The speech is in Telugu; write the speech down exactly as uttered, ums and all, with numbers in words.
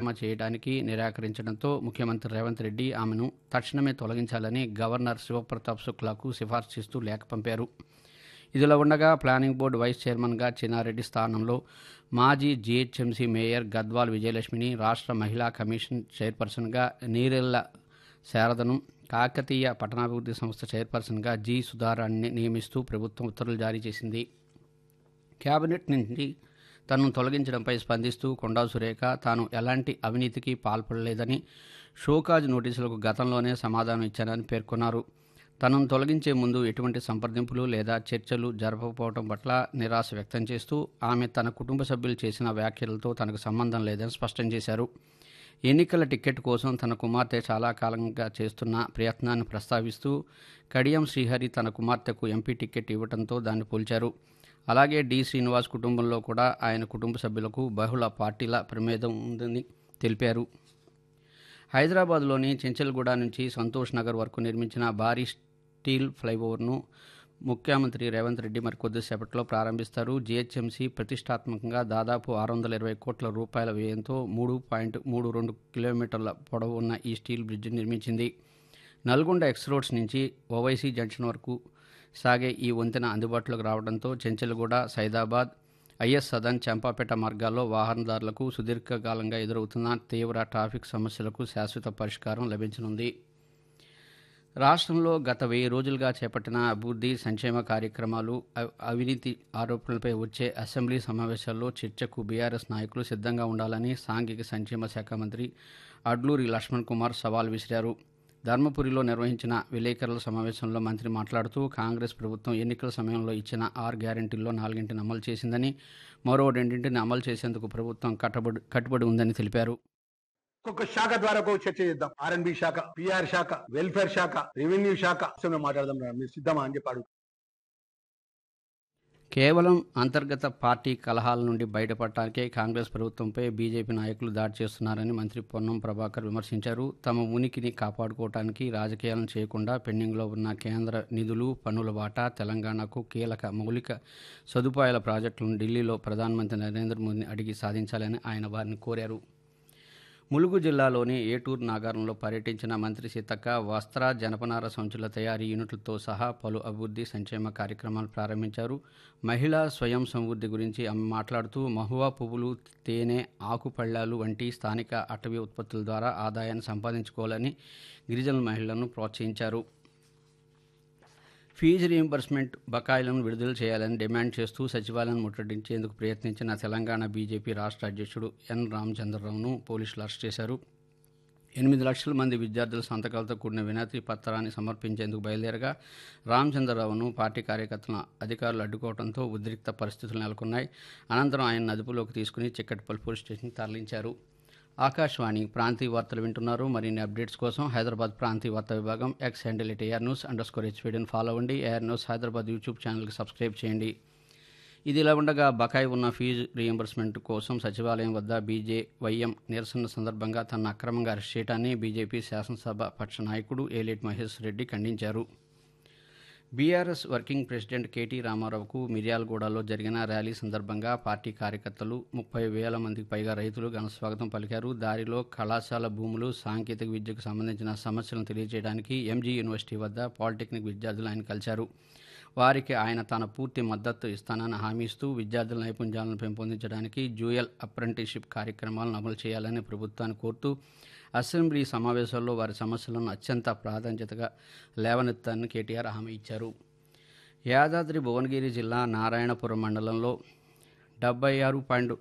రాజీనామా చేయడానికి నిరాకరించడంతో ముఖ్యమంత్రి రేవంత్ రెడ్డి ఆమెను తక్షణమే తొలగించాలని గవర్నర్ శివప్రతాప్ శుక్లాకు సిఫార్సు చేస్తూ లేఖ పంపారు. ఇదిలా ఉండగా ప్లానింగ్ బోర్డు వైస్ చైర్మన్గా చిన్నారెడ్డి స్థానంలో మాజీ జీహెచ్ఎంసీ మేయర్ గద్వాల్ విజయలక్ష్మిని, రాష్ట్ర మహిళా కమిషన్ చైర్పర్సన్గా నీరెళ్ల శారదను, కాకతీయ పట్టణాభివృద్ధి సంస్థ చైర్పర్సన్గా జి సుధారాణిని నియమిస్తూ ప్రభుత్వం ఉత్తర్వులు జారీ చేసింది. కేబినెట్ నుంచి తనను తొలగించడంపై స్పందిస్తూ కొండా సురేఖ తాను ఎలాంటి అవినీతికి పాల్పడలేదని, షోకాజ్ నోటీసులకు గతంలోనే సమాధానం ఇచ్చానని పేర్కొన్నారు. తనను తొలగించే ముందు ఎటువంటి సంప్రదింపులు లేదా చర్చలు జరపకపోవడం పట్ల నిరాశ వ్యక్తం చేస్తూ ఆమె తన కుటుంబ సభ్యులు చేసిన వ్యాఖ్యలతో తనకు సంబంధం లేదని స్పష్టం చేశారు. ఎన్నికల టికెట్ కోసం తన కుమార్తె చాలా కాలంగా చేస్తున్న ప్రయత్నాన్ని ప్రస్తావిస్తూ కడియం శ్రీహరి తన కుమార్తెకు ఎంపీ టికెట్ ఇవ్వడంతో దాన్ని పోల్చారు. అలాగే డి శ్రీనివాస్ కుటుంబంలో కూడా ఆయన కుటుంబ సభ్యులకు బహుళ పార్టీల ప్రమేదం ఉందని తెలిపారు. హైదరాబాద్లోని చెంచల్గూడ నుంచి సంతోష్ నగర్ వరకు నిర్మించిన భారీ స్టీల్ ఫ్లైఓవర్ను ముఖ్యమంత్రి రేవంత్ రెడ్డి మరి కొద్దిసేపట్లో ప్రారంభిస్తారు. జీహెచ్ఎంసీ ప్రతిష్టాత్మకంగా దాదాపు ఆరు వందల ఇరవై కోట్ల రూపాయల వ్యయంతో మూడు పాయింట్ మూడు రెండు కిలోమీటర్ల పొడవు ఉన్న ఈ స్టీల్ బ్రిడ్జ్ నిర్మించింది. నల్గొండ ఎక్స్ రోడ్స్ నుంచి ఓవైసీ జంక్షన్ వరకు సాగే ఈ వంతెన అందుబాటులోకి రావడంతో చెంచల్గూడ, సైదాబాద్, ఐఎస్ సదన్, చంపాపేట మార్గాల్లో వాహనదారులకు సుదీర్ఘకాలంగా ఎదురవుతున్న తీవ్ర ట్రాఫిక్ సమస్యలకు శాశ్వత పరిష్కారం లభించనుంది. రాష్ట్రంలో గత వెయ్యి రోజులుగా చేపట్టిన అభివృద్ధి సంక్షేమ కార్యక్రమాలు, అవినీతి ఆరోపణలపై వచ్చే అసెంబ్లీ సమావేశాల్లో చర్చకు బీఆర్ఎస్ నాయకులు సిద్ధంగా ఉండాలని సాంఘిక సంక్షేమ శాఖ మంత్రి అడ్లూరి లక్ష్మణ్ కుమార్ సవాల్ విసిరారు. ధర్మపురిలో నిర్వహించిన విలేకరుల సమావేశంలో మంత్రి మాట్లాడుతూ కాంగ్రెస్ ప్రభుత్వం ఎన్నికల సమయంలో ఇచ్చిన ఆరు గ్యారెంటీల్లో నాలుగింటిని అమలు చేసిందని, మరో రెండింటిని అమలు చేసేందుకు ప్రభుత్వం కట్టుబడి కట్టుబడి ఉందని తెలిపారు. ఒక్కొక్క శాఖ ద్వారా ఒక చర్చ చేద్దాం. ఆర్ఎన్బి శాఖ, పిఆర్ శాఖ, వెల్ఫేర్ శాఖ, రెవెన్యూ శాఖ మాట్లాడదాం. మీరు సిద్ధమా అని చెప్పాడు. కేవలం అంతర్గత పార్టీ కలహాల నుండి బయటపడటానికే కాంగ్రెస్ ప్రభుత్వంపై బీజేపీ నాయకులు దాడి చేస్తున్నారని మంత్రి పొన్నం ప్రభాకర్ విమర్శించారు. తమ ఉనికిని కాపాడుకోవడానికి రాజకీయాలను చేయకుండా పెండింగ్లో ఉన్న కేంద్ర నిధులు, పన్నుల వాటా, తెలంగాణకు కీలక మౌలిక సదుపాయాల ప్రాజెక్టులను ఢిల్లీలో ప్రధానమంత్రి నరేంద్ర మోదీని అడిగి సాధించాలని ఆయన వారిని కోరారు. ములుగు జిల్లాలోని ఏటూరు నాగారంలో పర్యటించిన మంత్రి సీతక్క వస్త్ర, జనపనార సంచుల తయారీ యూనిట్లతో సహా పలు అభివృద్ధి సంక్షేమ కార్యక్రమాలు ప్రారంభించారు. మహిళా స్వయం సమృద్ధి గురించి ఆమె మాట్లాడుతూ మహువా పువ్వులు, తేనె, ఆకుపళ్ళాలు వంటి స్థానిక అటవీ ఉత్పత్తుల ద్వారా ఆదాయాన్ని సంపాదించుకోవాలని గిరిజన మహిళలను ప్రోత్సహించారు. ఫీజు రీయింబర్స్మెంట్ బకాయిలను విడుదల చేయాలని డిమాండ్ చేస్తూ సచివాలయాన్ని ముట్టడించేందుకు ప్రయత్నించిన తెలంగాణ బీజేపీ రాష్ట్ర అధ్యక్షుడు ఎన్ రామచంద్రరావును పోలీసులు అరెస్ట్ చేశారు. ఎనిమిది లక్షల మంది విద్యార్థుల సంతకాలతో కూడిన వినతి పత్రాన్ని సమర్పించేందుకు బయలుదేరగా రామచంద్రరావును పార్టీ కార్యకర్తలను అధికారులు అడ్డుకోవడంతో ఉద్రిక్త పరిస్థితులు నెలకొన్నాయి. అనంతరం ఆయన అదుపులోకి తీసుకుని చిక్కటిపల్లి పోలీస్ స్టేషన్కి తరలించారు. ఆకాశవాణి ప్రాంతీయ వార్తలు వింటున్నారు. మరిన్ని అప్డేట్స్ కోసం హైదరాబాద్ ప్రాంతీయ వార్తా విభాగం X handle at AR news under score హెచ్వీడీని follow అవ్వండి. ఏఆర్ న్యూస్ హైదరాబాద్ యూట్యూబ్ ఛానల్కి సబ్స్క్రైబ్ చేయండి. ఇది ఇలా ఉండగా బకాయి ఉన్న ఫీజు రీయింబర్స్మెంట్ కోసం సచివాలయం వద్ద బీజేవైఎం నిరసన సందర్భంగా తన అక్రమంగా అరెస్ట్ చేయడాన్ని బీజేపీ శాసనసభ పక్ష నాయకుడు ఏలేటి మహేష్ రెడ్డి ఖండించారు. బీఆర్ఎస్ వర్కింగ్ ప్రెసిడెంట్ కేటీ రామారావుకు మిర్యాలగూడలో జరిగిన ర్యాలీ సందర్భంగా పార్టీ కార్యకర్తలు, ముప్పై వేల మందికి పైగా రైతులు ఘనస్వాగతం పలికారు. దారిలో కళాశాల భూములు, సాంకేతిక విద్యకు సంబంధించిన సమస్యలను తెలియజేయడానికి ఎంజీ యూనివర్సిటీ వద్ద పాలిటెక్నిక్ విద్యార్థులు ఆయన కలిశారు. వారికి ఆయన తన పూర్తి మద్దతు ఇస్తానని హామీ ఇస్తూ విద్యార్థుల నైపుణ్యాలను పెంపొందించడానికి డ్యూయల్ అప్రెంటిస్షిప్ కార్యక్రమాలను అమలు చేయాలని ప్రభుత్వాన్ని కోరుతూ అసెంబ్లీ సమావేశాల్లో వారి సమస్యలను అత్యంత ప్రాధాన్యతగా లేవనెత్తాలని కేటీఆర్ హామీ ఇచ్చారు. యాదాద్రి భువనగిరి జిల్లా నారాయణపురం మండలంలో డెబ్బై ఆరు పాయింట్